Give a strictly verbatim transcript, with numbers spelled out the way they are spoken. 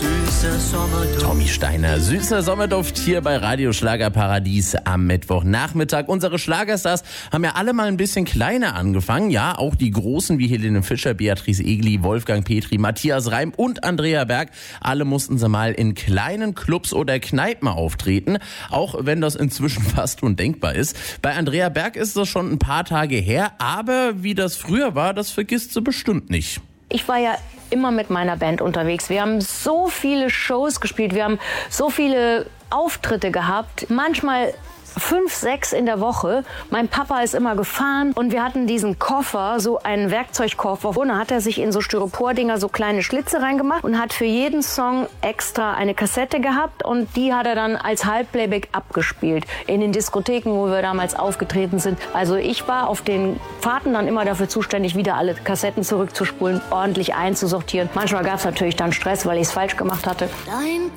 süßer Sommerduft. Tommy Steiner, süßer Sommerduft hier bei Radio Schlagerparadies am Mittwochnachmittag. Unsere Schlagerstars haben ja alle mal ein bisschen kleiner angefangen. Ja, auch die Großen wie Helene Fischer, Beatrice Egli, Wolfgang Petri, Matthias Reim und Andrea Berg. Alle mussten sie mal in kleinen Clubs oder Kneipen auftreten, auch wenn das inzwischen fast undenkbar ist. Bei Andrea Berg ist das schon ein paar Tage her, aber wie das früher war, das vergisst sie bestimmt nicht. Ich war ja immer mit meiner Band unterwegs. Wir haben so viele Shows gespielt, wir haben so viele Auftritte gehabt. Manchmal fünf, sechs in der Woche. Mein Papa ist immer gefahren und wir hatten diesen Koffer, so einen Werkzeugkoffer. Und da hat er sich in so Styropordinger so kleine Schlitze reingemacht und hat für jeden Song extra eine Kassette gehabt und die hat er dann als Halbplayback abgespielt in den Diskotheken, wo wir damals aufgetreten sind. Also ich war auf den Fahrten dann immer dafür zuständig, wieder alle Kassetten zurückzuspulen, ordentlich einzusortieren. Manchmal gab es natürlich dann Stress, weil ich es falsch gemacht hatte. Dein